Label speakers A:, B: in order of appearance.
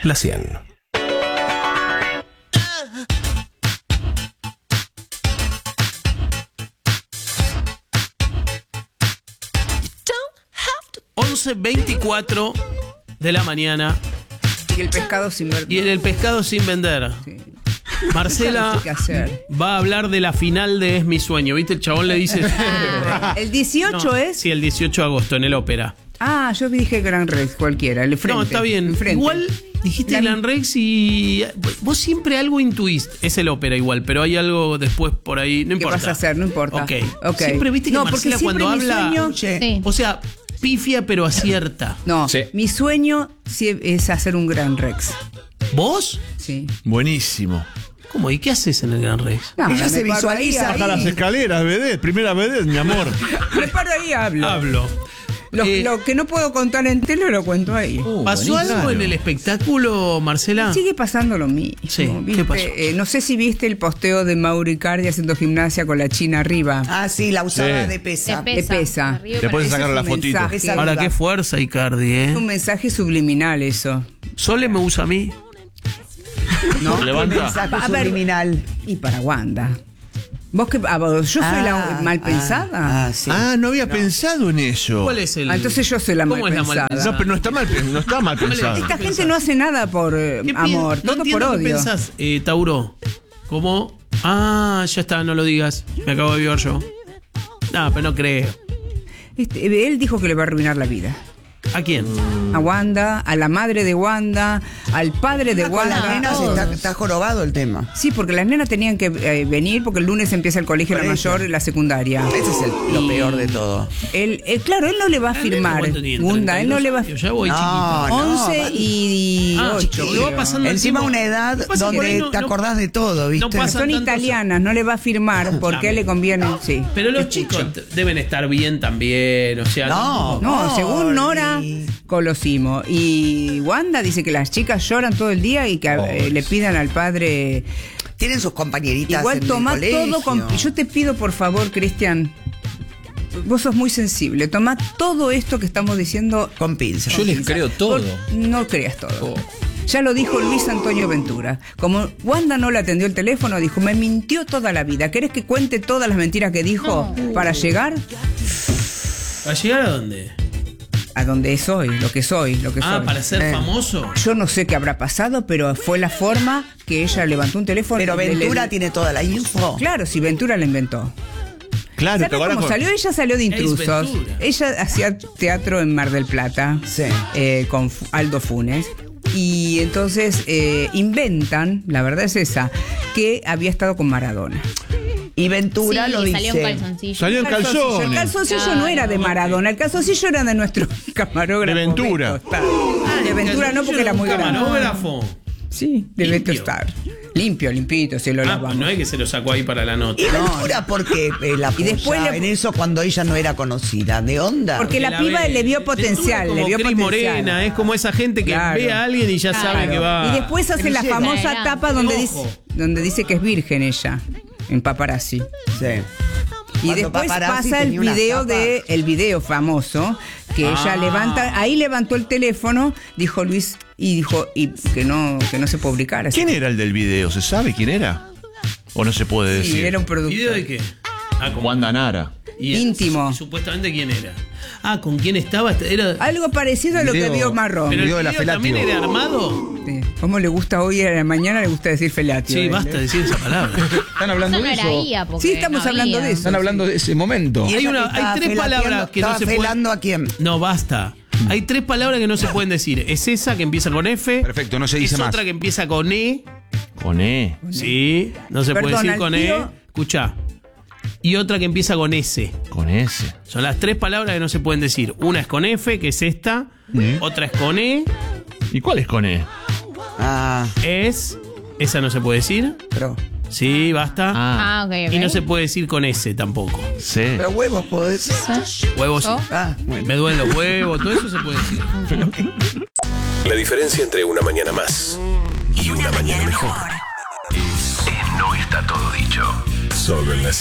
A: La 100.
B: Once 24 de la mañana.
C: Y el pescado sin vender.
B: Y el pescado sin vender.
C: Sí.
B: Marcela
C: No sé qué hacer.
B: va a hablar de la final de Es mi sueño. ¿Viste? El chabón le dice...
C: El 18
B: No,
C: es.
B: Sí, el 18 de agosto en el ópera.
C: Ah, yo dije Gran Rex, cualquiera. El frente.
B: No, está bien.
C: Enfrente.
B: Igual dijiste Gran Rex y vos siempre algo intuís. Es el ópera igual, pero hay algo después por ahí. No
C: ¿Qué
B: importa.
C: vas a hacer? No importa.
B: Ok. Siempre viste que
C: No, porque
B: Marcela
C: siempre
B: cuando
C: mi
B: habla...
C: sueño-
D: Sí.
B: O sea, pifia pero acierta.
C: No,
E: Sí.
C: mi sueño sí es hacer un Gran Rex.
B: ¿Vos?
C: Sí.
E: Buenísimo.
B: ¿Cómo? ¿Y qué haces en el Gran Rex?
C: No,
D: Ella
C: me
D: se
C: paro
D: visualiza
C: ahí,
E: Baja las escaleras, vedette, primera vedette, mi amor.
C: Me paro ahí y hablo.
B: Hablo.
C: Lo que no puedo contar en tele lo cuento ahí.
B: ¿Pasó algo en el espectáculo, Marcela?
C: Sigue pasando lo mismo.
B: Sí,
C: ¿viste?
B: ¿qué pasó?
C: No sé si viste el posteo de Mauri Cardi haciendo gimnasia con la China arriba.
D: Ah, sí, la usaba
E: Sí.
D: de pesa.
C: De pesa.
F: Arriba
E: Te puedes
F: para-
E: sacar
C: Ese
E: la
C: es un
E: fotito.
C: mensaje.
D: Esa-
B: Ahora, qué fuerza, Icardi,
C: Es un mensaje subliminal eso.
B: Sole me usa a mí.
C: ¿No?
E: Levanta.
D: Mensaje
C: A ver,
D: subliminal.
C: Y para Wanda. Vos que yo soy la mal pensada.
D: Sí.
E: Ah, no había pensado en eso.
B: ¿Cuál es el...?
C: Entonces yo soy la mal
B: ¿Cómo es la
C: pensada.
B: mal
E: No, pero no está mal, no está mal pensado.
C: Esta gente no hace nada por
B: ¿Qué
C: amor,
B: no
C: todo por
B: entiendo
C: odio.
B: ¿Qué pensás, Tauro? ¿Cómo? Ah, ya está, no lo digas. Me acabo de vivir yo. No, pero no creo.
C: Él dijo que le va a arruinar la vida.
B: ¿A quién?
C: A Wanda, a la madre de Wanda, al padre de
D: Con las
C: Wanda.
D: nenas
C: todos.
D: está jorobado el tema.
C: Sí, porque las nenas tenían que venir porque el lunes empieza el colegio, la
D: Colegio.
C: mayor y la secundaria.
D: Ese es lo peor de todo.
C: Claro, él no le va a firmar.
B: ¿Cuánto tiene?
C: Wanda, él no le va a
B: 32 años, ya voy
D: No,
B: chiquita.
D: no,
C: 11 y
B: Ah,
C: 8.
B: lo va pasando el
D: Encima
B: tiempo.
D: una edad
B: Lo que pasa es que por ahí
D: donde te acordás de todo, ¿viste?
B: no pasa
C: Son
B: tantos-
C: italianas, no le va a firmar porque a él le conviene. Sí.
B: Pero los chicos deben estar bien también, o sea...
D: No.
C: No, según Nora
D: y-
C: Colosimo. Y Wanda dice que las chicas lloran todo el día y que le pidan al padre.
D: Tienen sus compañeritas
C: Igual
D: en
C: toma
D: el colegio.
C: todo con. Yo te pido, por favor, Cristian. Vos sos muy sensible. Toma todo esto que estamos diciendo.
D: Con pinzas.
A: Yo les creo todo.
C: No creas todo. Ya lo dijo Luis Antonio Ventura. Como Wanda no le atendió el teléfono, dijo, me mintió toda la vida. ¿Querés que cuente todas las mentiras que dijo para llegar
B: ¿Para llegar a dónde?
C: a donde soy, lo que soy, lo que soy?
B: Ah, para ser famoso.
C: Yo no sé qué habrá pasado, pero fue la forma que ella levantó un teléfono.
D: Pero
C: y
D: Ventura tiene toda la info.
C: Claro, si Ventura la inventó.
E: Claro,
C: ¿Sabes cómo salió? Ella salió de intrusos.
B: Ventura.
C: Ella hacía teatro en Mar del Plata
D: Sí.
C: con Aldo Funes. Y entonces inventan, la verdad es esa, que había estado con Maradona.
D: Y Ventura
F: Sí,
D: lo dice.
F: salió un calzoncillo.
E: Salió en
C: El
E: calzones.
C: calzoncillo no era de Maradona, el calzoncillo era de nuestro camarógrafo.
E: De Ventura.
C: Beto Star. De Ventura no, porque era muy grande.
B: Camarógrafo.
C: Sí, de
B: Limpio.
C: Beto Star. Limpio, limpito, se lo
B: Ah,
C: lavamos.
B: pues no es que se lo sacó ahí para la nota.
D: Y Ventura porque la
C: Y después
D: apoyaba
C: le-
D: en eso cuando ella no era conocida. ¿De onda?
C: Porque la piba
B: ve.
C: le vio
B: Ventura
C: potencial,
B: como
C: le vio
B: Cris
C: potencial.
B: Morena, es como esa gente que
C: Claro.
B: ve a alguien y ya sabe que va.
C: Y después hace la
D: Llega.
C: famosa
F: Adelante.
C: tapa donde
B: Ojo.
C: dice que es virgen ella, en Paparazzi.
D: Sí.
C: Y
D: Cuando
C: después
D: Paparazzi
C: pasa el
D: tenía unas
C: video
D: tapas.
C: el video famoso que ella levanta, ahí levantó el teléfono, dijo Luis y que no se publicara.
E: ¿Quién era el del video? ¿Se sabe quién era? ¿O no se puede
C: Sí,
E: decir?
C: era un
B: ¿Video
C: productor.
B: de qué? Ah, con
E: Wanda Nara.
B: y
C: íntimo.
B: Supuestamente quién era. Ah, ¿con quién estaba? Era.
C: Algo parecido a lo que
E: Video-
C: vio Marrón.
B: Pero el
E: video
B: video
E: de la
B: también
E: felatio.
B: era armado.
C: Sí. ¿Cómo le gusta hoy a la mañana? Le gusta decir felatio.
B: Sí, basta de decir esa palabra.
E: Están hablando
F: Eso no
E: de
F: era
E: eso.
F: IA, porque
C: Sí, estamos
F: no
C: hablando
F: había.
C: de eso.
E: Están hablando de ese momento.
D: Y
B: Hay
D: ella
B: una-
D: que estaba
B: hay tres
D: felateando-
B: palabras que no
D: estaba
B: se pueden-
D: felando a quién.
B: No, basta. Hay tres palabras que no se pueden decir. Es esa que empieza con F.
E: Perfecto, no se dice
B: es
E: más.
B: otra que empieza con E.
E: Con E.
B: Sí, no se puede
C: Perdón,
B: decir
C: al
B: con
C: tío-
B: E. Escuchá. Y otra que empieza con S.
E: Con S.
B: Son las tres palabras que no se pueden decir. Una es con F, que es esta. Otra es con E.
E: ¿Y cuál es con E?
D: Ah,
B: Es. Esa no se puede decir.
D: pero.
B: Sí, basta.
F: Ah, ok, ok.
B: Y no se puede decir con S tampoco.
E: Sí.
D: Pero huevos puedo decir.
B: Huevos.
F: ¿Oh?
D: Ah, bueno.
B: Me duelen los huevos, todo eso se puede decir.
A: La diferencia entre una mañana más y una mañana mejor es no está todo dicho. Solo en la 100.